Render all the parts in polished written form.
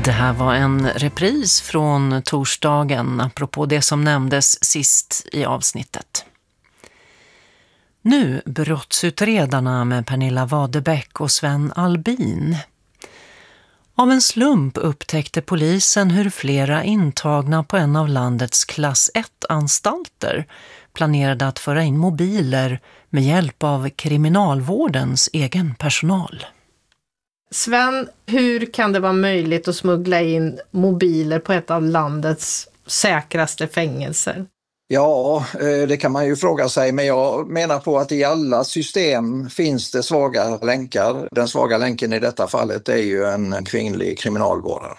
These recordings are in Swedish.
Det här var en repris från torsdagen apropå det som nämndes sist i avsnittet. Nu brottsutredarna med Pernilla Wadebeck och Sven Albin. Av en slump upptäckte polisen hur flera intagna på en av landets klass 1-anstalter planerade att föra in mobiler med hjälp av kriminalvårdens egen personal. Sven, hur kan det vara möjligt att smuggla in mobiler på ett av landets säkraste fängelser? Ja, det kan man ju fråga sig, men jag menar på att i alla system finns det svaga länkar. Den svaga länken i detta fallet är ju en kvinnlig kriminalvårdare.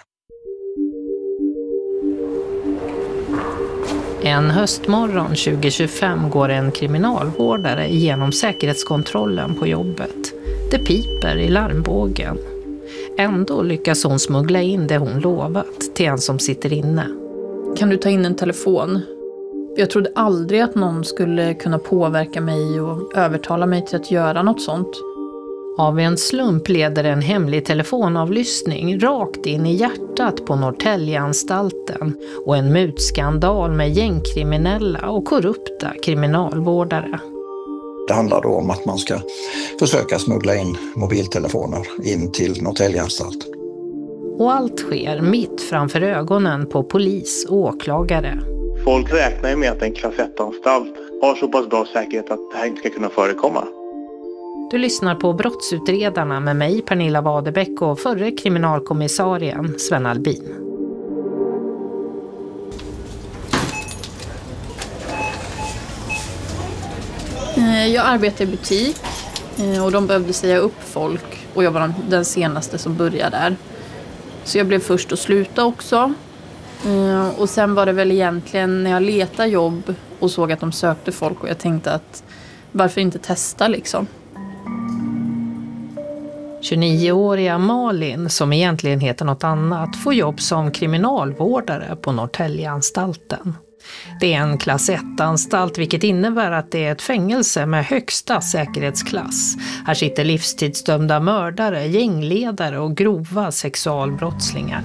En höstmorgon 2025 går en kriminalvårdare igenom säkerhetskontrollen på jobbet. Det piper i larmbågen. Ändå lyckas hon smuggla in det hon lovat till en som sitter inne. Kan du ta in en telefon? Jag trodde aldrig att någon skulle kunna påverka mig och övertala mig till att göra något sånt. Av en slump leder en hemlig telefonavlyssning rakt in i hjärtat på Norrtäljeanstalten och en mutskandal med gängkriminella och korrupta kriminalvårdare. Det handlar då om att man ska försöka smuggla in mobiltelefoner in till Norrtäljeanstalt. Och allt sker mitt framför ögonen på polis och åklagare. Folk räknar ju med att en klass 1-anstalt har så pass bra säkerhet att det här inte ska kunna förekomma. Du lyssnar på brottsutredarna med mig, Pernilla Wadebeck, och förre kriminalkommissarien Sven Albin. Jag arbetar i butik och de behövde säga upp folk och jag var den senaste som började där. Så jag blev först att sluta också. Och sen var det väl egentligen när jag letade jobb och såg att de sökte folk och jag tänkte att varför inte testa liksom. 29-åriga Malin, som egentligen heter något annat, får jobb som kriminalvårdare på Norrtäljeanstalten. Det är en klass 1-anstalt, vilket innebär att det är ett fängelse med högsta säkerhetsklass. Här sitter livstidsdömda mördare, gängledare och grova sexualbrottslingar.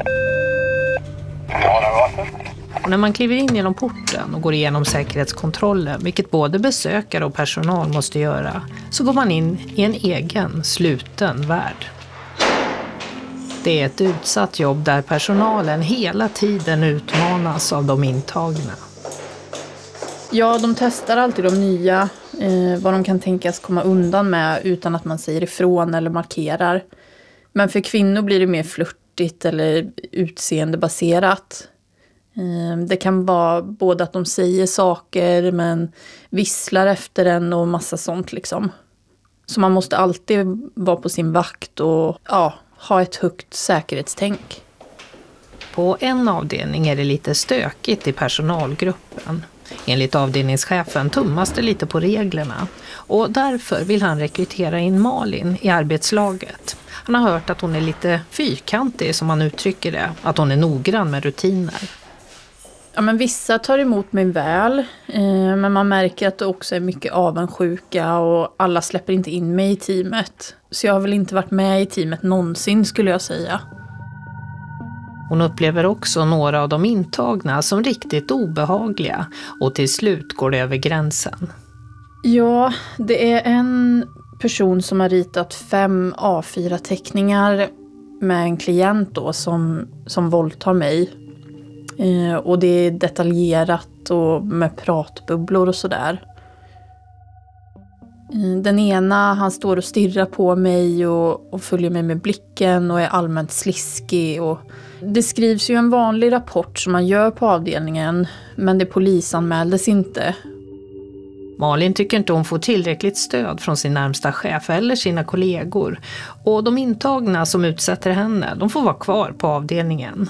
Och när man kliver in genom porten och går igenom säkerhetskontrollen, vilket både besökare och personal måste göra, så går man in i en egen sluten värld. Det är ett utsatt jobb där personalen hela tiden utmanas av de intagna. Ja, de testar alltid de nya, vad de kan tänkas komma undan med utan att man säger ifrån eller markerar. Men för kvinnor blir det mer flörtigt eller utseendebaserat. Det kan vara både att de säger saker men visslar efter en och massa sånt liksom. Så man måste alltid vara på sin vakt och ha ett högt säkerhetstänk. På en avdelning är det lite stökigt i personalgruppen. Enligt avdelningschefen tummas det lite på reglerna och därför vill han rekrytera in Malin i arbetslaget. Han har hört att hon är lite fyrkantig, som man uttrycker det, att hon är noggrann med rutiner. Ja, men vissa tar emot mig väl, men man märker att det också är mycket avundsjuka och alla släpper inte in mig i teamet. Så jag har väl inte varit med i teamet någonsin, skulle jag säga. Hon upplever också några av de intagna som riktigt obehagliga och till slut går det över gränsen. Ja, det är en person som har ritat 5 A4-teckningar med en klient då som våldtar mig. Och det är detaljerat och med pratbubblor och sådär. Den ena, han står och stirrar på mig och följer mig med blicken och är allmänt sliskig. Och det skrivs ju en vanlig rapport som man gör på avdelningen, men det polisanmäldes inte. Malin tycker inte hon får tillräckligt stöd från sin närmsta chef eller sina kollegor. Och de intagna som utsätter henne, de får vara kvar på avdelningen.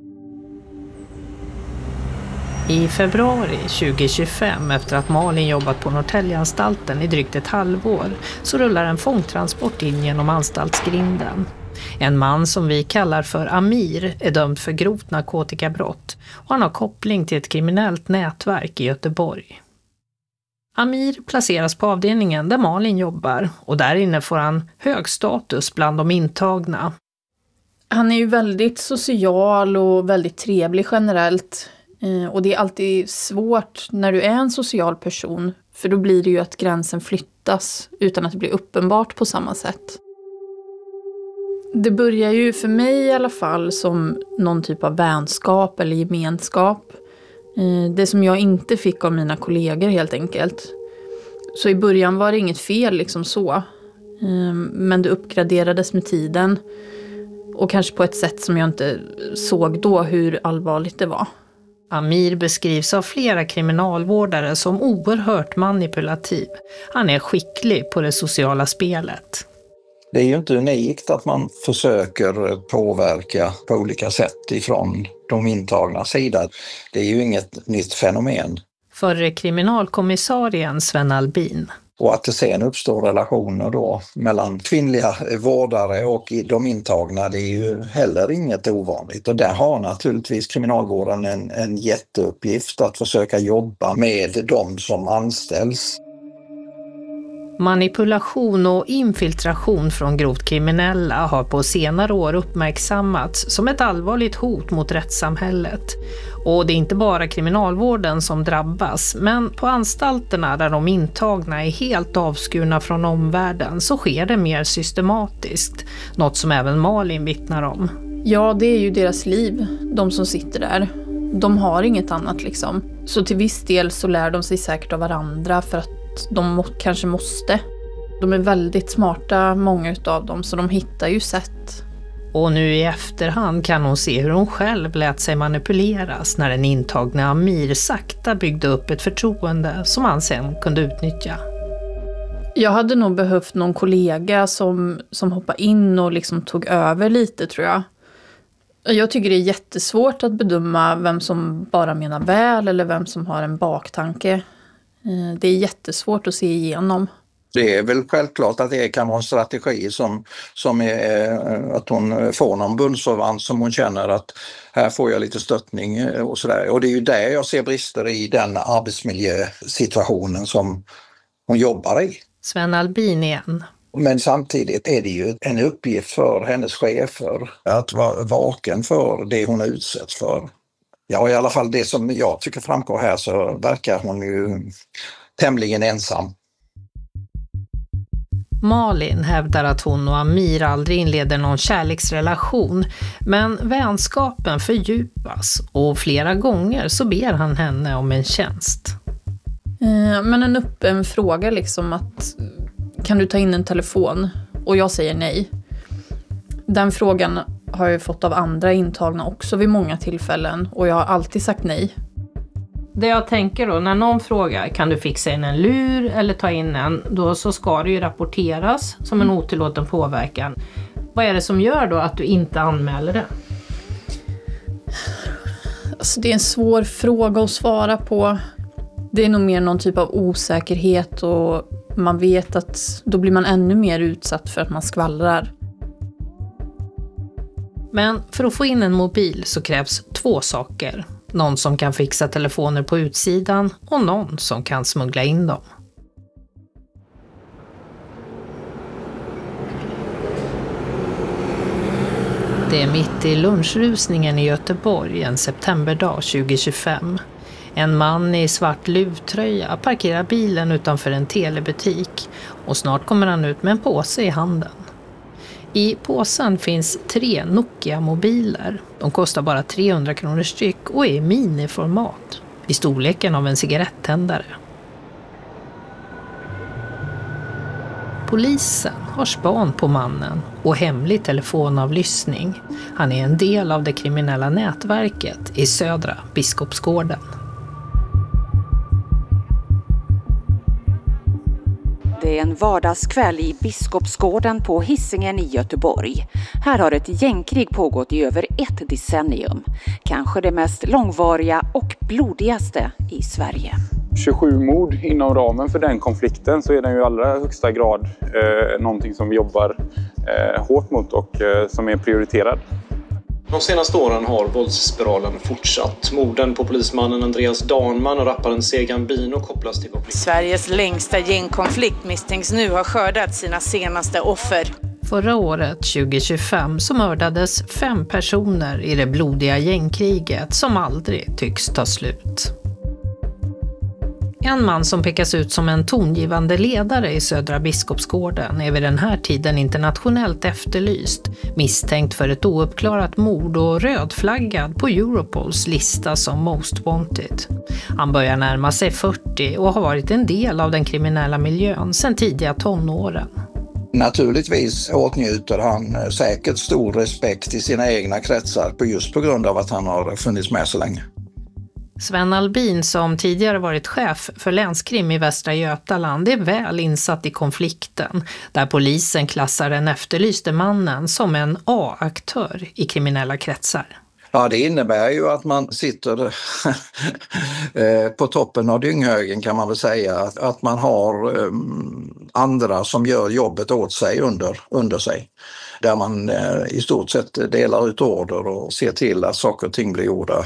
I februari 2025, efter att Malin jobbat på Norrtäljeanstalten i drygt ett halvår, så rullar en fångtransport in genom anstaltsgrinden. En man som vi kallar för Amir är dömd för grovt narkotikabrott och han har koppling till ett kriminellt nätverk i Göteborg. Amir placeras på avdelningen där Malin jobbar och där inne får han hög status bland de intagna. Han är ju väldigt social och väldigt trevlig generellt. Och det är alltid svårt när du är en social person. För då blir det ju att gränsen flyttas utan att det blir uppenbart på samma sätt. Det börjar ju för mig i alla fall som någon typ av vänskap eller gemenskap. Det som jag inte fick av mina kollegor helt enkelt. Så i början var det inget fel liksom så. Men det uppgraderades med tiden. Och kanske på ett sätt som jag inte såg då hur allvarligt det var. Amir beskrivs av flera kriminalvårdare som oerhört manipulativ. Han är skicklig på det sociala spelet. Det är ju inte unikt att man försöker påverka på olika sätt ifrån de intagna sida. Det är ju inget nytt fenomen. Förre kriminalkommissarien Sven Albin. Och att det sen uppstår relationer då mellan kvinnliga vårdare och de intagna, det är ju heller inget ovanligt. Och där har naturligtvis kriminalvården en jätteuppgift att försöka jobba med de som anställs. Manipulation och infiltration från grovt kriminella har på senare år uppmärksammats som ett allvarligt hot mot rättssamhället. Och det är inte bara kriminalvården som drabbas, men på anstalterna där de intagna är helt avskurna från omvärlden så sker det mer systematiskt. Något som även Malin vittnar om. Ja, det är ju deras liv, de som sitter där. De har inget annat liksom. Så till viss del så lär de sig säkert av varandra för att de kanske måste. De är väldigt smarta, många utav dem, så de hittar ju sätt. Och nu i efterhand kan hon se hur hon själv lät sig manipuleras när den intagna Amir sakta byggde upp ett förtroende som han sen kunde utnyttja. Jag hade nog behövt någon kollega som hoppade in och liksom tog över lite, tror jag. Jag tycker det är jättesvårt att bedöma vem som bara menar väl eller vem som har en baktanke. Det är jättesvårt att se igenom. Det är väl självklart att det kan vara en strategi som är att hon får någon bundsförvant som hon känner att här får jag lite stöttning och sådär. Och det är ju där jag ser brister i den arbetsmiljösituationen som hon jobbar i. Sven Albin igen. Men samtidigt är det ju en uppgift för hennes chefer att vara vaken för det hon utsätts för. Ja, i alla fall det som jag tycker framgår här så verkar hon ju tämligen ensam. Malin hävdar att hon och Amir aldrig inleder någon kärleksrelation, men vänskapen fördjupas och flera gånger så ber han henne om en tjänst. Men en öppen fråga liksom att kan du ta in en telefon? Och jag säger nej. Den frågan har jag fått av andra intagna också vid många tillfällen och jag har alltid sagt nej. Det jag tänker då, när någon frågar kan du fixa in en lur eller ta in en, då så ska det ju rapporteras som en otillåten påverkan. Vad är det som gör då att du inte anmäler det? Alltså det är en svår fråga att svara på. Det är nog mer någon typ av osäkerhet och man vet att då blir man ännu mer utsatt för att man skvallrar. Men för att få in en mobil så krävs 2 saker. Någon som kan fixa telefoner på utsidan och någon som kan smuggla in dem. Det är mitt i lunchrusningen i Göteborg en septemberdag 2025. En man i svart luvtröja parkerar bilen utanför en telebutik och snart kommer han ut med en påse i handen. I påsen finns 3 Nokia-mobiler. De kostar bara 300 kronor styck och är i miniformat, i storleken av en cigarettändare. Polisen har span på mannen och hemlig telefonavlyssning. Han är en del av det kriminella nätverket i södra Biskopsgården. Det är en vardagskväll i Biskopsgården på Hisingen i Göteborg. Här har ett gängkrig pågått i över 1 decennium. Kanske det mest långvariga och blodigaste i Sverige. 27 mord inom ramen för den konflikten, så är den ju i allra högsta grad någonting som vi jobbar hårt mot och som är prioriterad. De senaste åren har våldsspiralen fortsatt. Morden på polismannen Andreas Danman och rapparen Segan Bino kopplas till konflikt. Sveriges längsta gängkonflikt misstänks nu ha skördat sina senaste offer. Förra året, 2025, så mördades 5 personer i det blodiga gängkriget som aldrig tycks ta slut. En man som pekas ut som en tongivande ledare i Södra Biskopsgården är vid den här tiden internationellt efterlyst, misstänkt för ett ouppklarat mord och rödflaggad på Europols lista som Most Wanted. Han börjar närma sig 40 och har varit en del av den kriminella miljön sedan tidiga tonåren. Naturligtvis åtnjuter han säkert stor respekt i sina egna kretsar just på grund av att han har funnits med så länge. Sven Albin, som tidigare varit chef för länskrim i Västra Götaland, är väl insatt i konflikten där polisen klassar den efterlyste mannen som en A-aktör i kriminella kretsar. Ja, det innebär ju att man sitter på toppen av dynghögen kan man väl säga. Att man har andra som gör jobbet åt sig under sig. Där man i stort sett delar ut order och ser till att saker och ting blir gjorda.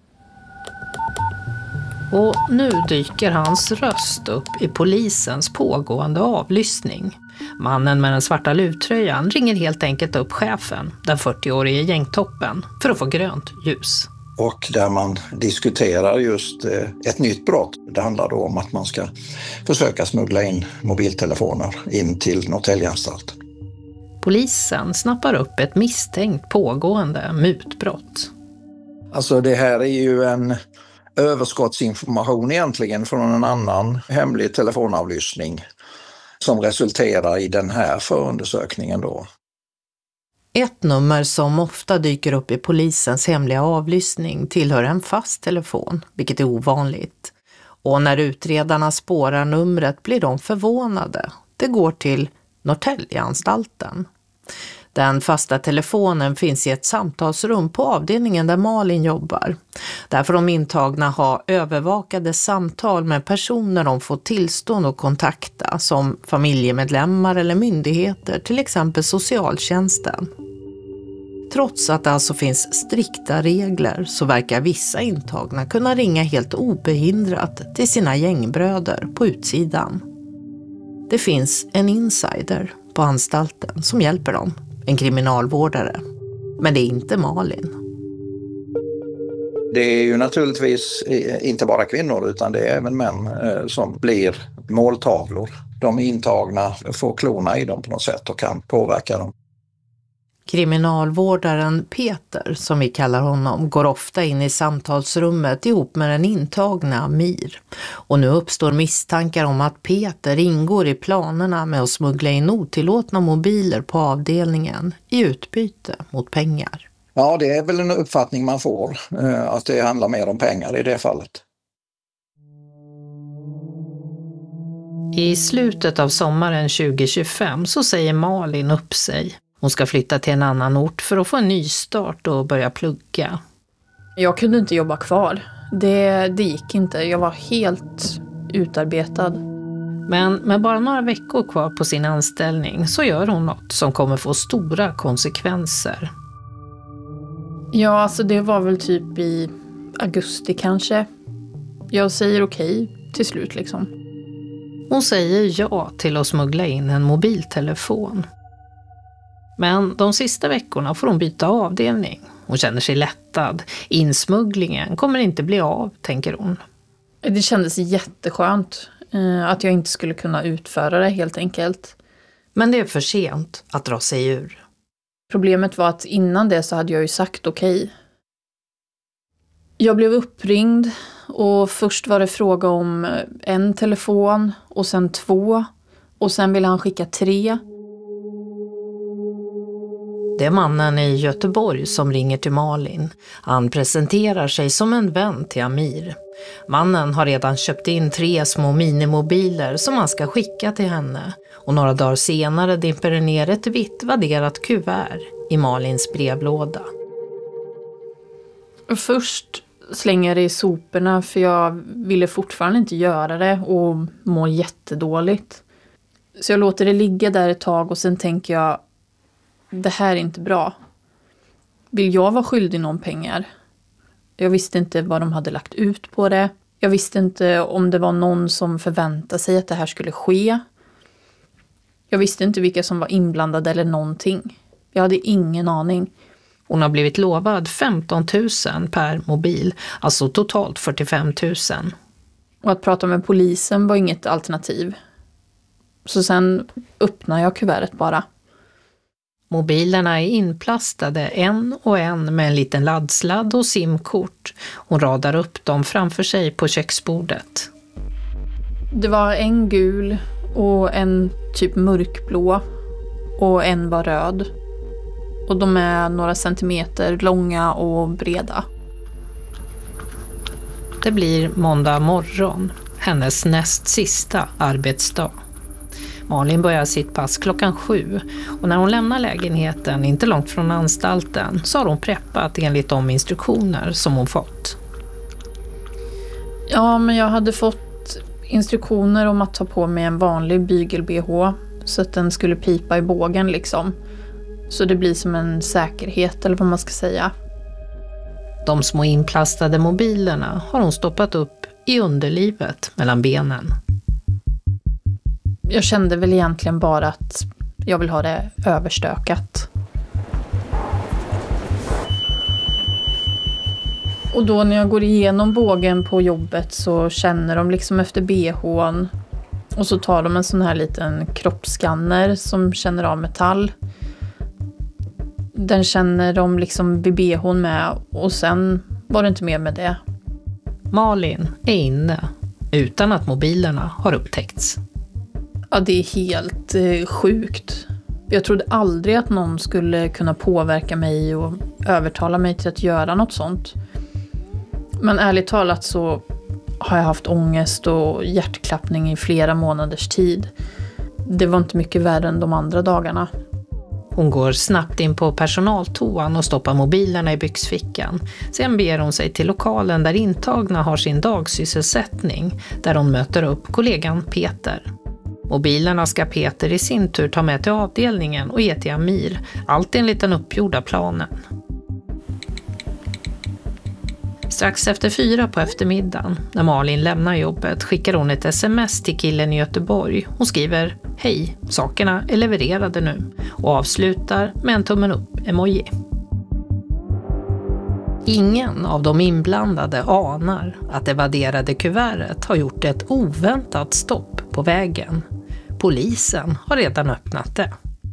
Och nu dyker hans röst upp i polisens pågående avlyssning. Mannen med den svarta luvtröjan ringer helt enkelt upp chefen, den 40-årige gängtoppen, för att få grönt ljus. Och där man diskuterar just ett nytt brott. Det handlar då om att man ska försöka smuggla in mobiltelefoner in till Norrtäljeanstalten. Polisen snappar upp ett misstänkt pågående mutbrott. Alltså det här är ju en överskottsinformation egentligen från en annan hemlig telefonavlyssning som resulterar i den här förundersökningen då. Ett nummer som ofta dyker upp i polisens hemliga avlyssning tillhör en fast telefon, vilket är ovanligt. Och när utredarna spårar numret blir de förvånade. Det går till Norrtäljeanstalten. Den fasta telefonen finns i ett samtalsrum på avdelningen där Malin jobbar. Där får de intagna ha övervakade samtal med personer de får tillstånd att kontakta, som familjemedlemmar eller myndigheter, till exempel socialtjänsten. Trots att det alltså finns strikta regler så verkar vissa intagna kunna ringa helt obehindrat till sina gängbröder på utsidan. Det finns en insider på anstalten som hjälper dem. En kriminalvårdare. Men det är inte Malin. Det är ju naturligtvis inte bara kvinnor utan det är även män som blir måltavlor. De intagna får klona i dem på något sätt och kan påverka dem. Kriminalvårdaren Peter, som vi kallar honom, går ofta in i samtalsrummet ihop med den intagna Amir. Och nu uppstår misstankar om att Peter ingår i planerna med att smuggla in otillåtna mobiler på avdelningen i utbyte mot pengar. Ja, det är väl en uppfattning man får, att det handlar mer om pengar i det fallet. I slutet av sommaren 2025 så säger Malin upp sig. Hon ska flytta till en annan ort för att få en ny start och börja plugga. Jag kunde inte jobba kvar. Det gick inte. Jag var helt utarbetad. Men med bara några veckor kvar på sin anställning så gör hon något som kommer få stora konsekvenser. Ja, alltså det var väl typ i augusti kanske. Jag säger okej till slut liksom. Hon säger ja till att smuggla in en mobiltelefon. Men de sista veckorna får hon byta avdelning. Hon känner sig lättad. Insmugglingen kommer inte bli av, tänker hon. Det kändes jätteskönt att jag inte skulle kunna utföra det helt enkelt. Men det är för sent att dra sig ur. Problemet var att innan det så hade jag ju sagt okej. Jag blev uppringd och först var det fråga om en telefon och sen 2 och sen ville han skicka 3. Det är mannen i Göteborg som ringer till Malin. Han presenterar sig som en vän till Amir. Mannen har redan köpt in 3 små minimobiler som han ska skicka till henne. Och några dagar senare dimper det ner ett vitt vadderat kuvert i Malins brevlåda. Först slänger jag det i soporna för jag ville fortfarande inte göra det och må jättedåligt. Så jag låter det ligga där ett tag och sen tänker jag, det här är inte bra. Vill jag vara skyldig någon pengar? Jag visste inte vad de hade lagt ut på det. Jag visste inte om det var någon som förväntade sig att det här skulle ske. Jag visste inte vilka som var inblandade eller någonting. Jag hade ingen aning. Hon har blivit lovad 15 000 per mobil, alltså totalt 45 000. Och att prata med polisen var inget alternativ. Så sen öppnade jag kuvertet bara. Mobilerna är inplastade en och en med en liten laddsladd och simkort. Hon radar upp dem framför sig på köksbordet. Det var en gul och en typ mörkblå och en var röd. Och de är några centimeter långa och breda. Det blir måndag morgon, hennes näst sista arbetsdag. Malin börjar sitt pass 7:00 och när hon lämnar lägenheten inte långt från anstalten så har hon preppat enligt de instruktioner som hon fått. Ja, men jag hade fått instruktioner om att ta på mig en vanlig bygel-BH så att den skulle pipa i bågen liksom. Så det blir som en säkerhet eller vad man ska säga. De små inplastade mobilerna har hon stoppat upp i underlivet mellan benen. Jag kände väl egentligen bara att jag vill ha det överstökat. Och då när jag går igenom bågen på jobbet så känner de liksom efter BH:n. Och så tar de en sån här liten kroppsskanner som känner av metall. Den känner de liksom vid BH:n med och sen var det inte mer med det. Malin är inne utan att mobilerna har upptäckts. Ja, det är helt sjukt. Jag trodde aldrig att någon skulle kunna påverka mig och övertala mig till att göra något sånt. Men ärligt talat så har jag haft ångest och hjärtklappning i flera månaders tid. Det var inte mycket värre än de andra dagarna. Hon går snabbt in på personaltoan och stoppar mobilerna i byxfickan. Sen beger hon sig till lokalen där intagna har sin dagsysselsättning, där hon möter upp kollegan Peter. Mobilerna ska Peter i sin tur ta med till avdelningen och ge till Amir, allt enligt den uppgjorda planen. Strax efter 4 på eftermiddagen, när Malin lämnar jobbet, skickar hon ett sms till killen i Göteborg. Hon skriver "Hej, sakerna är levererade nu" och avslutar med en tummen upp-emoji. Ingen av de inblandade anar att det vadderade kuvertet har gjort ett oväntat stopp på vägen. Polisen har redan öppnat det.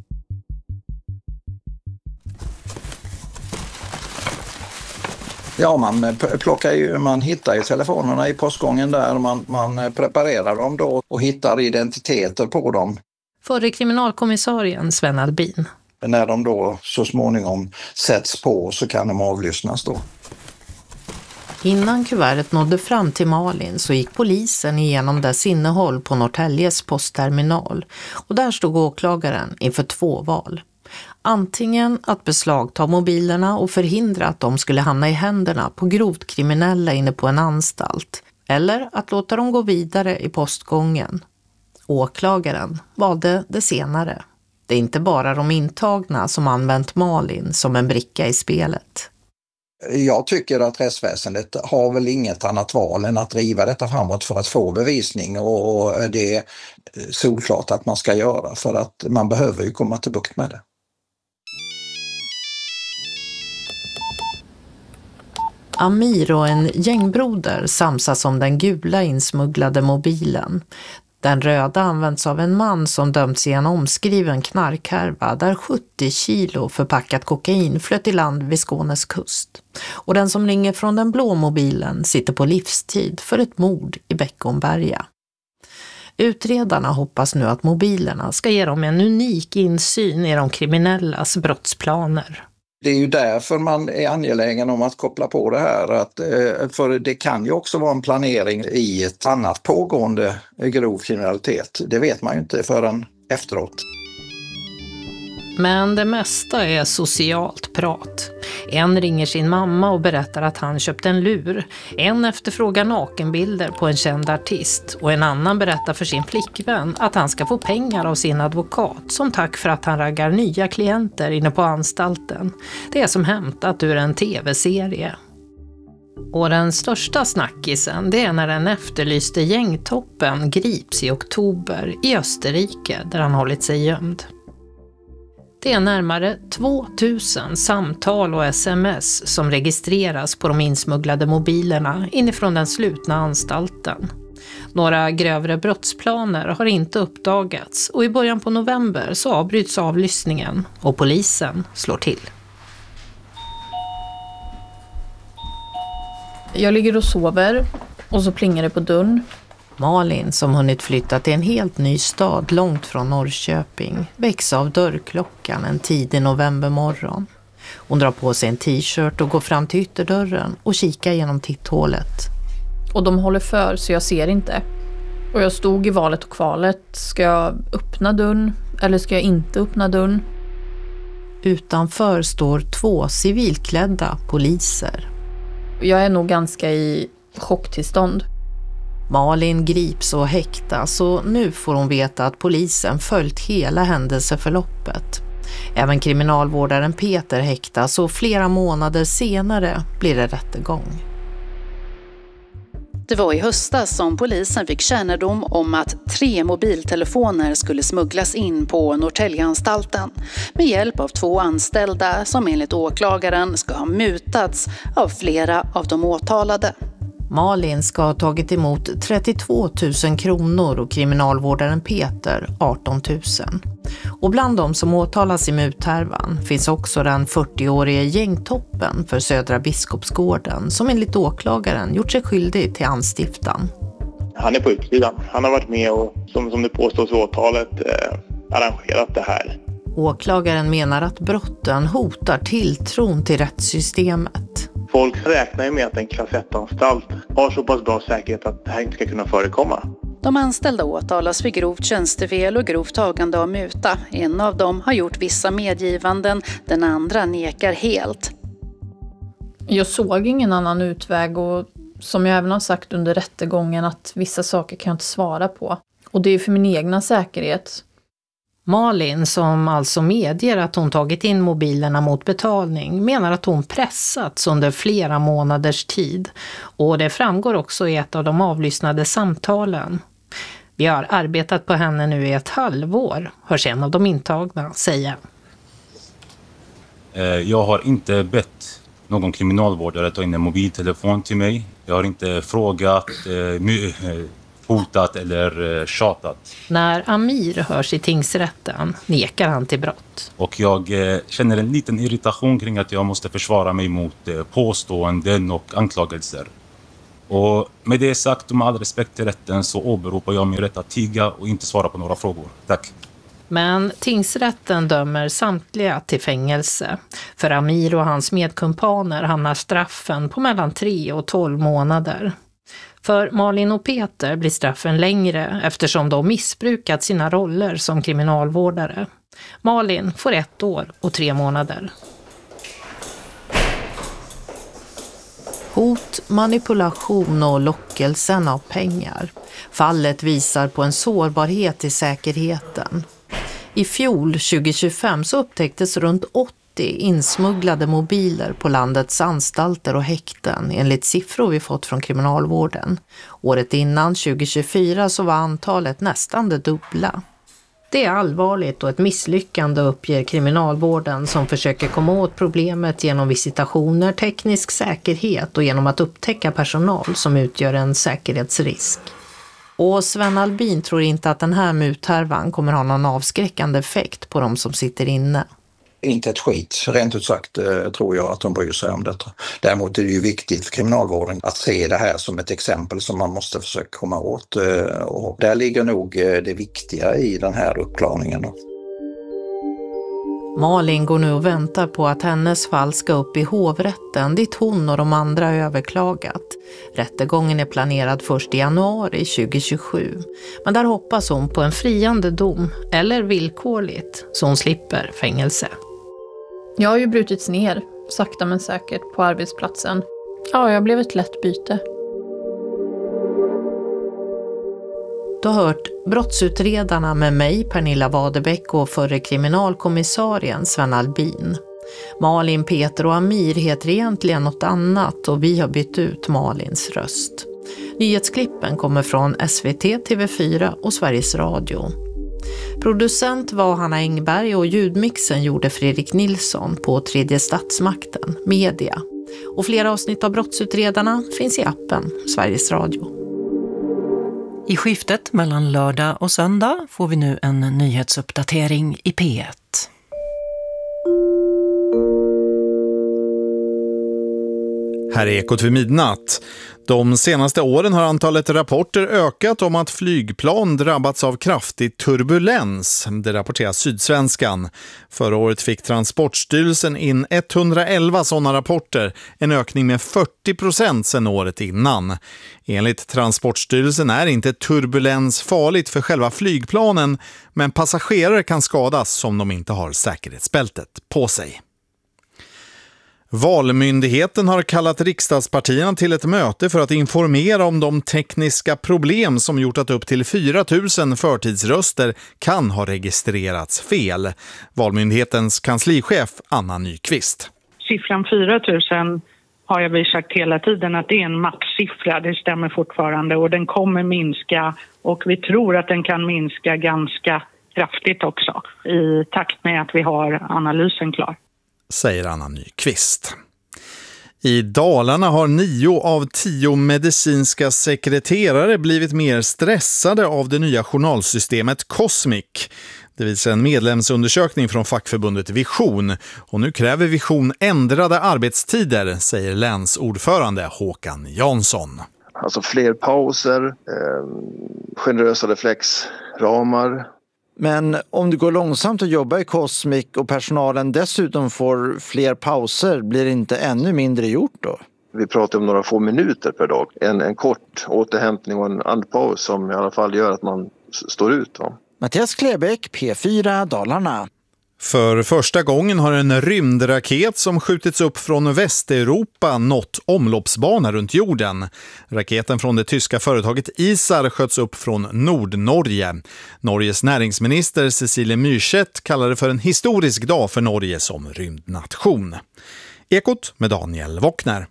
Ja, man hittar ju telefonerna i postgången där, man preparerar dem då och hittar identiteter på dem. Förre kriminalkommissarien Sven Albin. När de då så småningom sätts på så kan de avlyssnas då. Innan kuvertet nådde fram till Malin så gick polisen igenom dess innehåll på Norrtäljes postterminal och där stod åklagaren inför 2 val. Antingen att beslagta mobilerna och förhindra att de skulle hamna i händerna på grovt kriminella inne på en anstalt eller att låta dem gå vidare i postgången. Åklagaren valde det senare. Det är inte bara de intagna som använt Malin som en bricka i spelet. Jag tycker att rättsväsendet har väl inget annat val än att driva detta framåt för att få bevisning och det är solklart att man ska göra för att man behöver ju komma till bukt med det. Amir och en gängbroder samsas om den gula insmugglade mobilen. Den röda används av en man som dömts i en omskriven knarkhärva där 70 kilo förpackat kokain flöt i land vid Skånes kust. Och den som ringer från den blå mobilen sitter på livstid för ett mord i Beckomberga. Utredarna hoppas nu att mobilerna ska ge dem en unik insyn i de kriminellas brottsplaner. Det är ju därför man är angelägen om att koppla på det här. För det kan ju också vara en planering i ett annat pågående grov kriminalitet. Det vet man ju inte förrän efteråt. Men det mesta är socialt prat. En ringer sin mamma och berättar att han köpt en lur. En efterfrågar nakenbilder på en känd artist. Och en annan berättar för sin flickvän att han ska få pengar av sin advokat som tack för att han raggar nya klienter inne på anstalten. Det är som hämtat ur en tv-serie. Och den största snackisen, det är när den efterlyste gängtoppen grips i oktober i Österrike där han hållit sig gömd. Det är närmare 2000 samtal och sms som registreras på de insmugglade mobilerna inifrån den slutna anstalten. Några grövre brottsplaner har inte uppdagats och i början på november så avbryts avlyssningen och polisen slår till. Jag ligger och sover och så plingar det på dörren. Malin, som hunnit flytta till en helt ny stad långt från Norrköping, väcks av dörrklockan en tidig novembermorgon. Hon drar på sig en t-shirt och går fram till ytterdörren och kikar genom titthålet. Och de håller för så jag ser inte. Och jag stod i valet och kvalet. Ska jag öppna dörren eller ska jag inte öppna dörren? Utanför står 2 civilklädda poliser. Jag är nog ganska i chocktillstånd. Malin grips och häktas och nu får hon veta att polisen följt hela händelseförloppet. Även kriminalvårdaren Peter häktas och flera månader senare blir det rättegång. Det var i höstas som polisen fick kännedom om att 3 mobiltelefoner skulle smugglas in på Norrtäljeanstalten med hjälp av 2 anställda som enligt åklagaren ska ha mutats av flera av de åtalade. Malin ska ha tagit emot 32 000 kronor och kriminalvårdaren Peter 18 000. Och bland dem som åtalas i muthärvan finns också den 40-årige gängtoppen för Södra Biskopsgården som enligt åklagaren gjort sig skyldig till anstiftan. Han är på utsidan. Han har varit med och som det påstås i åtalet arrangerat det här. Åklagaren menar att brotten hotar tilltron till rättssystemet. Folk räknar ju med att en klass 1-anstalt har så pass bra säkerhet att det här inte ska kunna förekomma. De anställda åtalas för grovt tjänstefel och grovt tagande av muta. En av dem har gjort vissa medgivanden, den andra nekar helt. Jag såg ingen annan utväg och som jag även har sagt under rättegången att vissa saker kan jag inte svara på. Och det är för min egna säkerhet. Malin, som alltså medger att hon tagit in mobilerna mot betalning, menar att hon pressats under flera månaders tid. Och det framgår också i ett av de avlyssnade samtalen. Vi har arbetat på henne nu i ett halvår, hörs en av de intagna säga. Jag har inte bett någon kriminalvårdare ta in en mobiltelefon till mig. Jag har inte frågat, hotat eller tjatat. När Amir hörs i tingsrätten nekar han till brott. Och jag känner en liten irritation kring att jag måste försvara mig mot påståenden och anklagelser. Och med det sagt och med all respekt till rätten så åberopar jag min rätt att tiga och inte svara på några frågor. Tack. Men tingsrätten dömer samtliga till fängelse. För Amir och hans medkumpaner hamnar straffen på mellan 3 och 12 månader. För Malin och Peter blir straffen längre eftersom de missbrukat sina roller som kriminalvårdare. Malin får 1 år och 3 månader. Hot, manipulation och lockelsen av pengar. Fallet visar på en sårbarhet i säkerheten. I fjol 2025 så upptäcktes runt 80 insmugglade mobiler på landets anstalter och häkten enligt siffror vi fått från kriminalvården. Året innan 2024 så var antalet nästan det dubbla. Det är allvarligt och ett misslyckande uppger kriminalvården som försöker komma åt problemet genom visitationer, teknisk säkerhet och genom att upptäcka personal som utgör en säkerhetsrisk. Och Sven Albin tror inte att den här muthärvan kommer ha någon avskräckande effekt på de som sitter inne. Inte ett skit, rent ut sagt tror jag att de bryr sig om detta. Däremot är det ju viktigt för kriminalvården att se det här som ett exempel som man måste försöka komma åt. Och där ligger nog det viktiga i den här uppklaringen. Malin går nu och väntar på att hennes fall ska upp i hovrätten dit hon och de andra överklagat. Rättegången är planerad först i januari 2027. Men där hoppas hon på en friande dom eller villkorligt så hon slipper fängelse. Jag har ju brutits ner, sakta men säkert, på arbetsplatsen. Ja, jag blev ett lätt byte. Du har hört Brottsutredarna med mig, Pernilla Wadebeck, och förre kriminalkommissarien Sven Albin. Malin, Peter och Amir heter egentligen något annat och vi har bytt ut Malins röst. Nyhetsklippen kommer från SVT, TV4 och Sveriges Radio. Producent var Hanna Engberg och ljudmixen gjorde Fredrik Nilsson på Tredje Statsmakten, Media. Och flera avsnitt av Brottsutredarna finns i appen Sveriges Radio. I skiftet mellan lördag och söndag får vi nu en nyhetsuppdatering i P1. Här är Ekot vid midnatt. De senaste åren har antalet rapporter ökat om att flygplan drabbats av kraftig turbulens. Det rapporterar Sydsvenskan. Förra året fick Transportstyrelsen in 111 sådana rapporter, en ökning med 40% sedan året innan. Enligt Transportstyrelsen är inte turbulens farligt för själva flygplanen, men passagerare kan skadas om de inte har säkerhetsbältet på sig. Valmyndigheten har kallat riksdagspartierna till ett möte för att informera om de tekniska problem som gjort att upp till 4 000 förtidsröster kan ha registrerats fel. Valmyndighetens kanslichef Anna Nyqvist. Siffran 4 000 har jag sagt hela tiden att det är en maxsiffra, det stämmer fortfarande och den kommer minska och vi tror att den kan minska ganska kraftigt också i takt med att vi har analysen klar. Säger Anna Nyqvist. I Dalarna har 9 av 10 medicinska sekreterare blivit mer stressade av det nya journalsystemet Cosmic. Det visar en medlemsundersökning från fackförbundet Vision. Och nu kräver Vision ändrade arbetstider, säger länsordförande Håkan Jansson. Alltså fler pauser, generösare flexramar. Men om det går långsamt att jobba i Cosmic och personalen dessutom får fler pauser, blir det inte ännu mindre gjort då? Vi pratar om några få minuter per dag. En kort återhämtning och en andpaus som i alla fall gör att man står ut. Va? Mattias Klebeck, P4 Dalarna. För första gången har en rymdraket som skjutits upp från Västeuropa nått omloppsbana runt jorden. Raketen från det tyska företaget ISAR sköts upp från Nordnorge. Norges näringsminister Cecilie Myrseth kallar det för en historisk dag för Norge som rymdnation. Ekot med Daniel Wockner.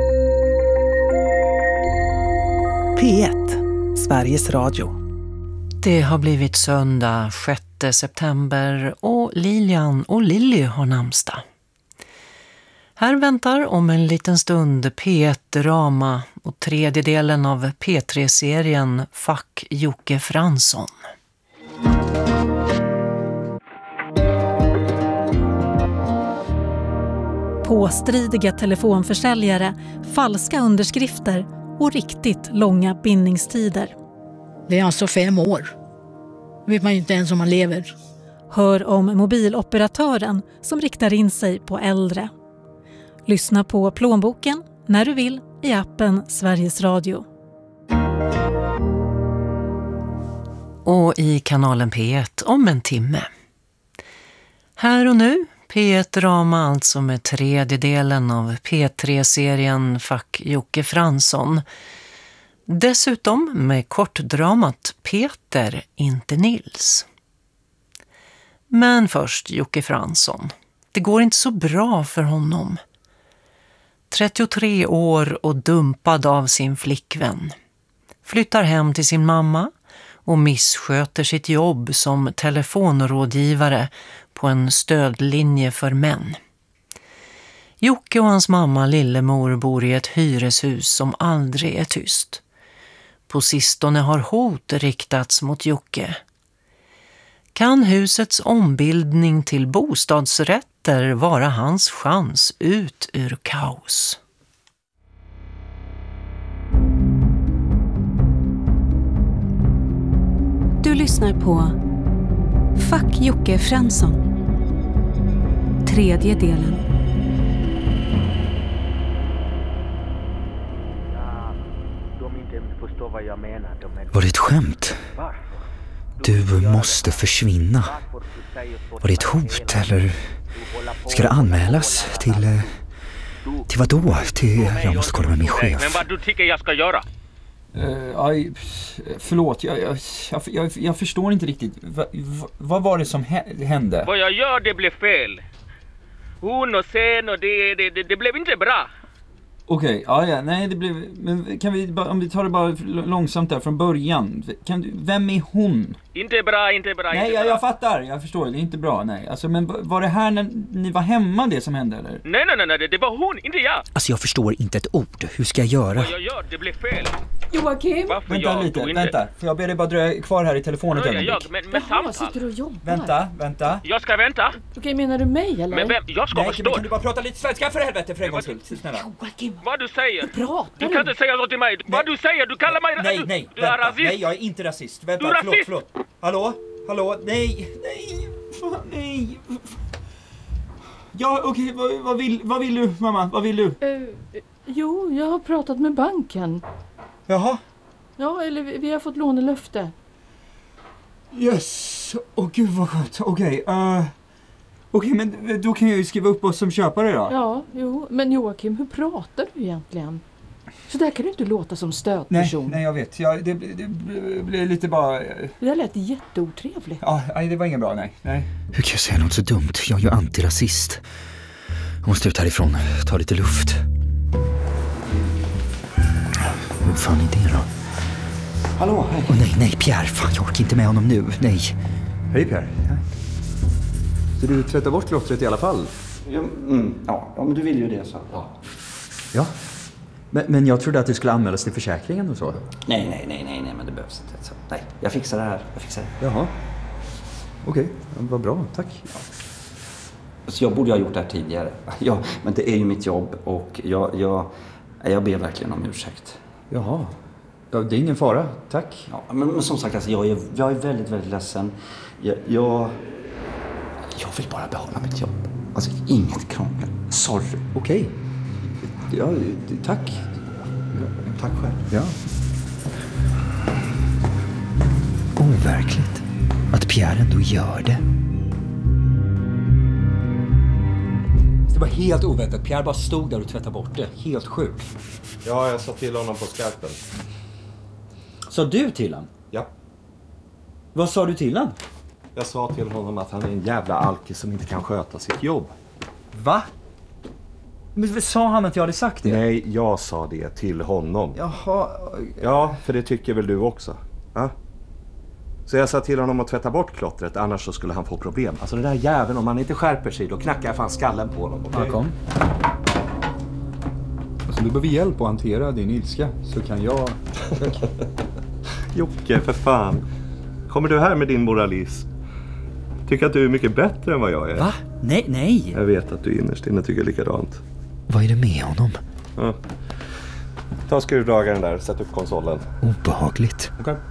P1, Sveriges Radio. Det har blivit söndag 6 september och Lilian och Lilly har namnsdag. Här väntar om en liten stund P1-drama och tredje delen av P3-serien Fuck Jocke Fransson. Påstridiga telefonförsäljare, falska underskrifter och riktigt långa bindningstider. Det är alltså 5 år. Då vet man ju inte ens om man lever. Hör om mobiloperatören som riktar in sig på äldre. Lyssna på Plånboken när du vill i appen Sveriges Radio. Och i kanalen P1 om en timme. Här och nu P1-drama alltså med tredje delen av P3-serien Fuck Jocke Fransson. Dessutom med kortdramat Peter, inte Nils. Men först Jocke Fransson. Det går inte så bra för honom. 33 år och dumpad av sin flickvän. Flyttar hem till sin mamma och missköter sitt jobb som telefonrådgivare på en stödlinje för män. Jocke och hans mamma Lillemor bor i ett hyreshus som aldrig är tyst. På sistone har hot riktats mot Jocke. Kan husets ombildning till bostadsrätter vara hans chans ut ur kaos? Du lyssnar på Fuck Jocke Fransson. Tredje delen. Var det ett skämt? Du måste försvinna. Var det ett hot eller ska det anmälas till vad då? Jag måste kolla med min chef. Men vad du tycker jag ska göra? Förlåt, jag förstår inte riktigt. Vad var det som hände? Vad jag gör det blev fel. hon och sen och det blev inte bra. Okej, nej det blev... Men kan vi, om vi tar det bara långsamt där från början. Vem är hon? Inte bra. Nej, jag fattar. Jag förstår, det är inte bra, nej. Alltså, men var det här när ni var hemma det som hände, eller? Nej, det var hon, inte jag. Alltså jag förstår inte ett ord. Hur ska jag göra? Vad jag gör, det blev fel. Joakim? Vänta. Får jag be dig bara dröja kvar här i telefonen ett ögonblick? Men samtal. Sitter och jobbar? Vänta. Jag ska vänta. Okej, menar du mig, eller? Men vem? Jag ska vara Nej, kan du bara prata lite svenska för helvete för en gångs skull, snälla. Joakim. Vad du säger? Du kan inte säga så till mig. Vad du säger, du kallar mig... Nej, du är rasist. Nej, jag är inte rasist. Vänta, du är rasist. Förlåt. Hallå? Nej. Fan, nej. Ja, okej, vad vill du, mamma? Vad vill du? Jo, jag har pratat med banken. Jaha? Ja, eller vi har fått lånelöfte. Yes. Gud vad skönt. Okej, men då kan jag ju skriva upp oss som köpare då. Ja, jo. Men Joakim, hur pratar du egentligen? Så där kan du inte låta som stödperson. Nej, jag vet. Det blir lite bara... Det lät jätteotrevligt. Ja, det var inget bra, nej. Hur kan jag säga något så dumt? Jag är ju antirasist. Jag måste ut härifrån. Ta lite luft. Vad fan är det då? Hallå, hej. Nej, Pierre. Fan, jag orkar inte med honom nu. Nej. Hej, Pierre. Så du tvättar bort klottret i alla fall? Ja, men du vill ju det så. Ja. Men jag trodde att det skulle anmälas till försäkringen och så. Nej, men det behövs inte. Så. Nej, jag fixar det här. Jaha. Okej, vad bra. Tack. Ja. Så jag borde ha gjort det här tidigare. Ja, men det är ju mitt jobb och jag ber verkligen om ursäkt. Jaha. Ja, det är ingen fara. Tack. Ja, men som sagt, alltså, jag är väldigt, väldigt ledsen. Jag vill bara behålla mitt jobb. Alltså, inget krångel. Sorry. Okej. Ja, tack. Tack själv. Ja. Overkligt att Pierre ändå gör det. Det var helt oväntat. Pierre bara stod där och tvättade bort det. Helt sjukt. Ja, jag sa till honom på skarpen. Sa du till honom? Ja. Vad sa du till honom? Jag sa till honom att han är en jävla alkis som inte kan sköta sitt jobb. Va? Men sa han att jag hade sagt det? Nej, jag sa det till honom. Jaha. Ja, för det tycker väl du också? Ja? Så jag sa till honom att tvätta bort klottret, annars så skulle han få problem. Alltså den där jäveln, om han inte skärper sig, då knackar jag fan skallen på honom. Okay? Ja, kom. Alltså, du behöver hjälp att hantera din ilska, så kan jag... Jocke, för fan. Kommer du här med din moralism? Tycker att du är mycket bättre än vad jag är. Va? Nej. Jag vet att du innerst inne tycker likadant. Vad är det med honom? Ja. Ta skruvdragaren där, sätt upp konsolen. Obehagligt. Okej.